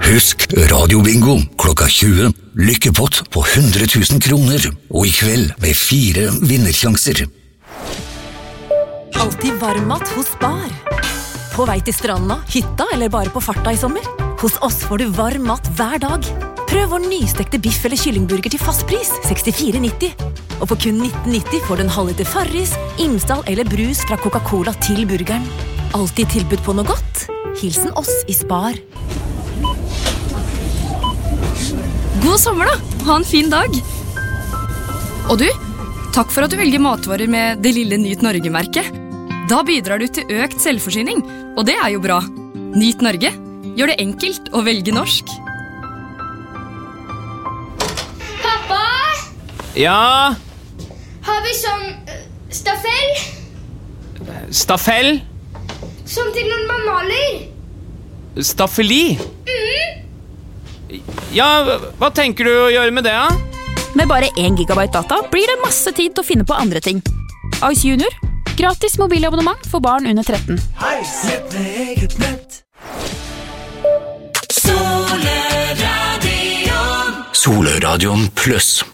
Husk radiobingo klokka 20. Lykkepott på 100 000 kroner. Og i kveld med 4 vinnersjanser. Alltid varmmat hos Spar. På vei til stranda, hytta eller bare på farta i sommer. Hos oss får du varm mat hver dag. Prøv vår nystekte biff eller kyllingburger til fast pris, 64,90. Og for kun 19,90 får du en halvliter Farris, Imsdal eller brus fra Coca-Cola til burgeren. Alltid tilbud på noe godt. Hilsen oss i Spar. God sommer da, ha en fin dag. Og du, takk for at du velger matvarer med det lille Nyt Norge-merket. Da bidrar du til økt selvforsyning, og det er jo bra. Nyt Norge, gjør det enkelt å velge norsk. Pappa? Ja? Har vi sånn staffell? Staffell? Sånn til når man maler? Staffeli? Ja, hva tenker du å gjøre med det, da? Med bare 1 gigabyte data blir det masse tid til å finne på andre ting. Ice Junior, gratis mobilabonnement for barn under 13. Nett med eget nett. Solradion Pluss.